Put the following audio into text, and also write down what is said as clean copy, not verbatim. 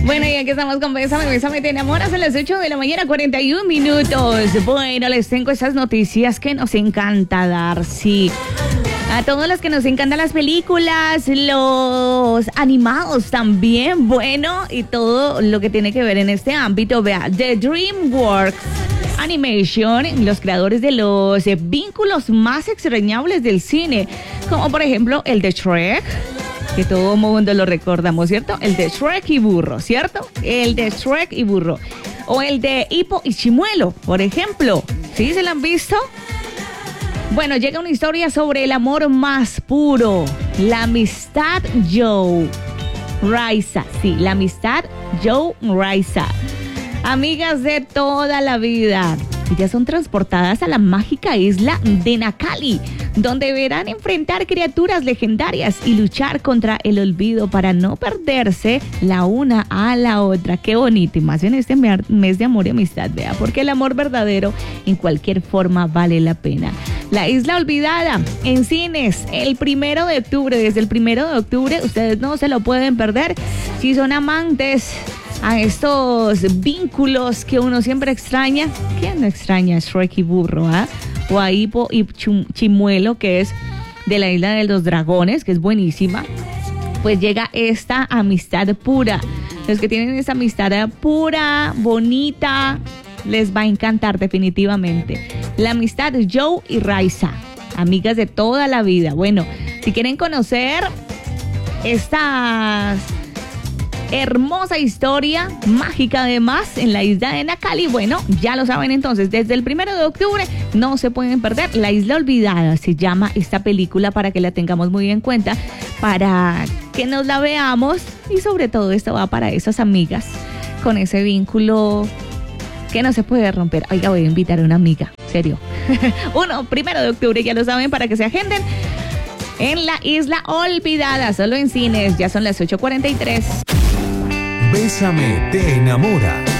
Bueno, y aquí estamos con Bésame, te enamoras a las 8 de la mañana, 41 minutos. Bueno, les tengo esas noticias que nos encanta dar, sí. A todos los que nos encantan las películas, los animados también, bueno, y todo lo que tiene que ver en este ámbito, vea, The DreamWorks Animation, los creadores de los vínculos más extrañables del cine, como por ejemplo el de Shrek, que todo mundo lo recordamos, ¿cierto? El de Shrek y Burro, ¿cierto? El de Shrek y Burro. O el de Hippo y Chimuelo, por ejemplo. ¿Sí se lo han visto? Bueno, llega una historia sobre el amor más puro, la amistad Joe Raisa. Sí, la amistad Joe Raisa. Amigas de toda la vida. Ellas son transportadas a la mágica isla de Nakali, donde deberán enfrentar criaturas legendarias y luchar contra el olvido para no perderse la una a la otra. Qué bonito, y más en este mes de amor y amistad, vea, porque el amor verdadero en cualquier forma vale la pena. La Isla Olvidada en cines el 1 de octubre. Desde el 1 de octubre ustedes no se lo pueden perder si son amantes a estos vínculos que uno siempre extraña. ¿Quién no extraña a Shrek y Burro? O a Hippo y Chimuelo, que es de la Isla de los Dragones, que es buenísima. Pues llega esta amistad pura. Los que tienen esa amistad pura, bonita, les va a encantar definitivamente. La amistad Joe y Raisa, amigas de toda la vida. Bueno, si quieren conocer esta hermosa historia mágica además en la isla de Nakali, bueno, ya lo saben entonces, desde el 1 de octubre no se pueden perder. La Isla Olvidada se llama esta película, para que la tengamos muy en cuenta, para que nos la veamos, y sobre todo esto va para esas amigas con ese vínculo que no se puede romper. Oiga, voy a invitar a una amiga, serio. 1 de octubre, ya lo saben, para que se agenden en la Isla Olvidada, solo en cines. Ya son las 8:43. Bésame, te enamora.